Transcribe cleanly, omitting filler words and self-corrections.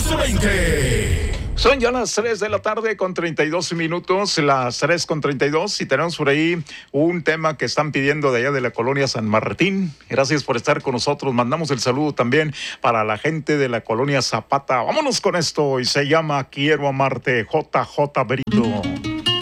14:20. Son ya las 3 de la tarde con 32 minutos, las 3:32, y tenemos por ahí un tema que están pidiendo de allá de la colonia San Martín. Gracias por estar con nosotros. Mandamos el saludo también para la gente de la colonia Zapata. Vámonos con esto y se llama Quiero Amarte, JJ Brito.